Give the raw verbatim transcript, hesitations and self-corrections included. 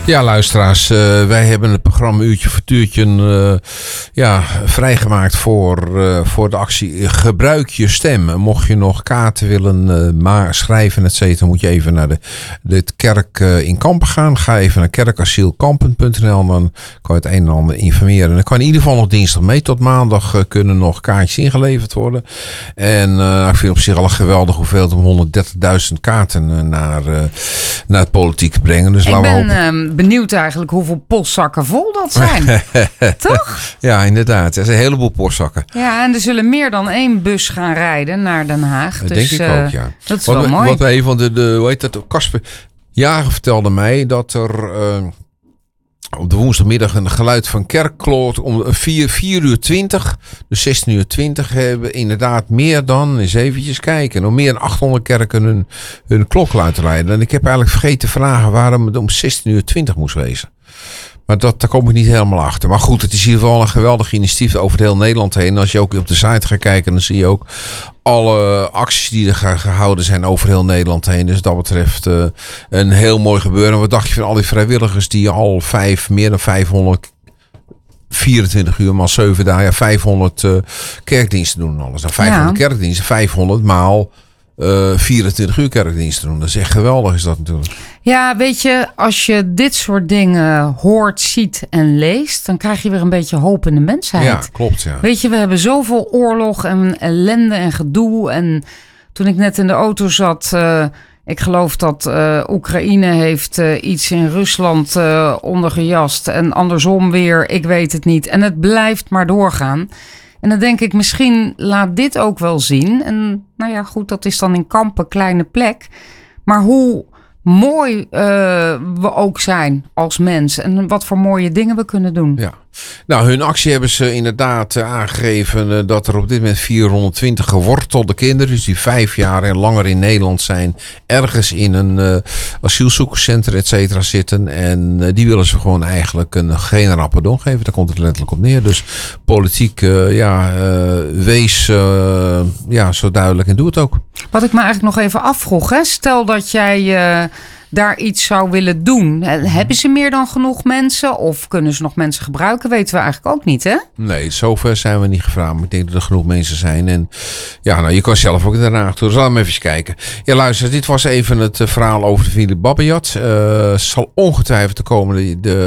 Ja, luisteraars, uh, wij hebben het programma Uurtje voor Tuurtje uh, ja, vrijgemaakt voor, uh, voor de actie Gebruik je stem. Mocht je nog kaarten willen uh, maar schrijven, et cetera, moet je even naar de, de kerk uh, in Kampen gaan. Ga even naar kerkasielkampen punt n l, dan kan je het een en ander informeren. En dan kan in ieder geval nog dinsdag mee. Tot maandag uh, kunnen nog kaartjes ingeleverd worden. En uh, ik vind op zich al een geweldig hoeveelheid om honderddertigduizend kaarten uh, naar, uh, naar het politiek te brengen. Dus ik laten ben we hopen. Uh, benieuwd eigenlijk hoeveel postzakken vol dat zijn. Toch? Ja, inderdaad. Er zijn een heleboel postzakken. Ja, en er zullen meer dan één bus gaan rijden naar Den Haag. Dat dus, denk ik uh, ook, ja. Dat is wat, wel mooi. Wat een van de, de, hoe heet dat, Kasper Jager vertelde mij dat er uh, op de woensdagmiddag een geluid van kerkkloot om vier uur twintig, dus zestien uur twintig, hebben inderdaad meer dan, eens eventjes kijken, nog meer dan achthonderd kerken hun, hun klok laten rijden. En ik heb eigenlijk vergeten te vragen waarom het om zestien uur twintig moest wezen. Maar dat, daar kom ik niet helemaal achter. Maar goed, het is in ieder geval een geweldig initiatief over heel Nederland heen. Als je ook op de site gaat kijken, dan zie je ook alle acties die er gehouden zijn over heel Nederland heen. Dus dat betreft uh, een heel mooi gebeuren. Wat dacht je van al die vrijwilligers die al vijf, meer dan vijfhonderd, vierentwintig uur maal zeven dagen, ja, vijfhonderd uh, kerkdiensten doen en alles. Nou, vijfhonderd ja. kerkdiensten, vijfhonderd maal uh, vierentwintig uur kerkdiensten doen. Dat is echt geweldig, is dat natuurlijk. Ja, weet je, als je dit soort dingen hoort, ziet en leest, dan krijg je weer een beetje hoop in de mensheid. Ja, klopt, ja. Weet je, we hebben zoveel oorlog en ellende en gedoe. En toen ik net in de auto zat, uh, ik geloof dat uh, Oekraïne heeft uh, iets in Rusland uh, ondergejast en andersom weer, ik weet het niet. En het blijft maar doorgaan. En dan denk ik, misschien laat dit ook wel zien. En nou ja, goed, dat is dan in Kampen, kleine plek. Maar hoe mooi uh, we ook zijn als mens. En wat voor mooie dingen we kunnen doen. Ja. Nou, hun actie hebben ze inderdaad uh, aangegeven uh, dat er op dit moment vierhonderdtwintig gewortelde kinderen, dus die vijf jaar en langer in Nederland zijn, ergens in een uh, asielzoekerscentrum, et cetera, zitten. En uh, die willen ze gewoon eigenlijk een geen rapperdon geven. Daar komt het letterlijk op neer. Dus politiek, uh, ja, uh, wees uh, ja, zo duidelijk en doe het ook. Wat ik me eigenlijk nog even afvroeg, hè? Stel dat jij uh, daar iets zou willen doen. Hebben ze meer dan genoeg mensen? Of kunnen ze nog mensen gebruiken? Weten we eigenlijk ook niet, hè? Nee, zover zijn we niet gevraagd. Maar ik denk dat er genoeg mensen zijn. En ja, nou, je kan zelf ook daarna toe. Dus laten we even kijken. Ja, luister, dit was even het uh, verhaal over de familie Babayat. Uh, zal ongetwijfeld de komende... De,